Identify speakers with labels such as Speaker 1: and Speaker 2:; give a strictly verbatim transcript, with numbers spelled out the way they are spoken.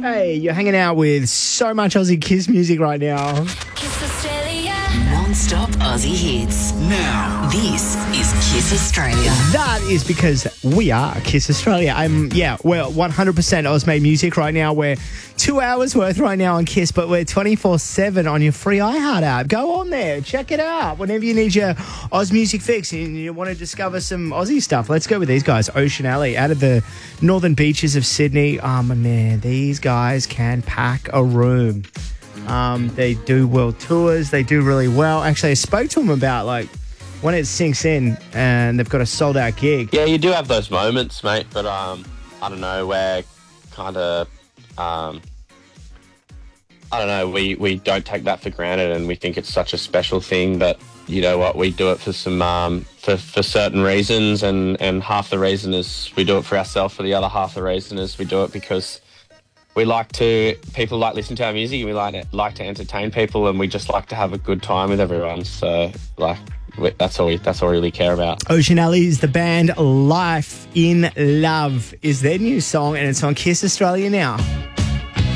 Speaker 1: Hey, you're hanging out with so much Aussie Kiss music right now.
Speaker 2: Kiss Australia.
Speaker 3: Non-stop Aussie hits. Now, this is Kiss Australia.
Speaker 1: That is because we are Kiss Australia. I'm, yeah, we're one hundred percent Oz made music right now. We're two hours worth right now on Kiss, but we're twenty-four seven on your free iHeart app. Go on there, check it out. Whenever you need your Oz music fix and you want to discover some Aussie stuff, let's go with these guys. Ocean Alley, out of the northern beaches of Sydney. Oh, my man, these guys can pack a room. Um, they do world tours. They do really well. Actually, I spoke to them about, like, when it sinks in and they've got a sold-out gig.
Speaker 4: Yeah, you do have those moments, mate, but um, I don't know, we're kind of, um, I don't know, we, we don't take that for granted and we think it's such a special thing, but you know what, we do it for some, um, for, for certain reasons, and, and half the reason is we do it for ourselves, for the other half the reason is we do it because we like to, people like listening to our music, we like to, like to entertain people, and we just like to have a good time with everyone, so, like, That's all we, that's all we really care about.
Speaker 1: Ocean Alley is the band. Life in Love is their new song, and it's on Kiss Australia now.